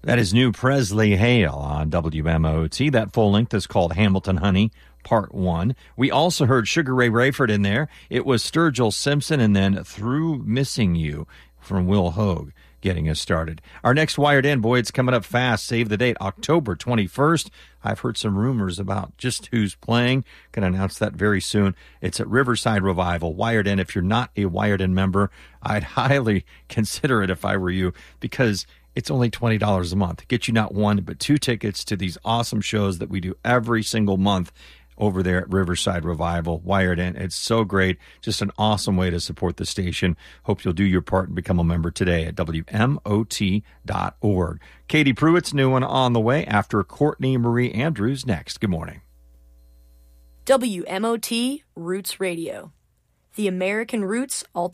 That is New Presley Hale on WMOT. That full length is called Hamilton Honey, Part 1. We also heard Sugar Ray Rayford in there. It was Sturgill Simpson, and then Through Missing You from Will Hogue getting us started. Our next Wired In, boy, it's coming up fast. Save the date, October 21st. I've heard some rumors about just who's playing. Going to announce that very soon. It's at Riverside Revival. Wired In. If you're not a Wired In member, I'd highly consider it if I were you, because it's only $20 a month. Get you not one, but two tickets to these awesome shows that we do every single month over there at Riverside Revival, Wired In. It's so great. Just an awesome way to support the station. Hope you'll do your part and become a member today at WMOT.org. Katie Pruitt's new one on the way after Courtney Marie Andrews next. Good morning. WMOT Roots Radio, the American Roots Alternative.